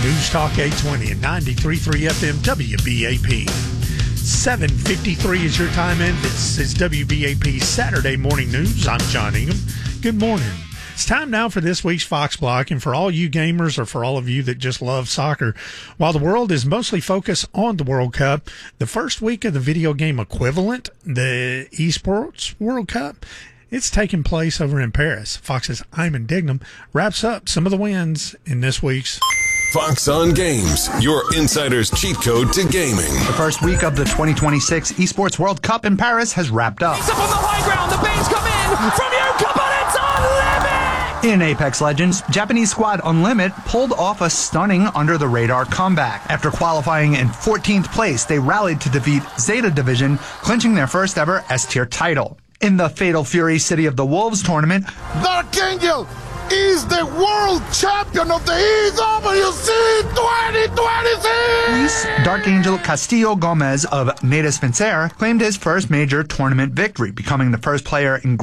News Talk 820 and 93.3 FM WBAP. 7:53 is your time in. This is WBAP Saturday Morning News. I'm John Ingham. Good morning. It's time now for this week's Fox Block, and for all you gamers or for all of you that just love soccer, while the world is mostly focused on the World Cup, the first week of the video game equivalent, the Esports World Cup, it's taking place over in Paris. Fox's Ayman Dignam wraps up some of the wins in this week's Fox on Games, your insider's cheat code to gaming. The first week of the 2026 Esports World Cup in Paris has wrapped up. He's up on the high ground, the baits come in from Yuka, but it's Unlimit! In Apex Legends, Japanese squad Unlimit pulled off a stunning under-the-radar comeback. After qualifying in 14th place, they rallied to defeat Zeta Division, clinching their first ever S-tier title. In the Fatal Fury City of the Wolves tournament, Dark Angel is the world champion of the EWC 2026! Dark Angel Castillo Gomez of Nada Spencer claimed his first major tournament victory, becoming the first player in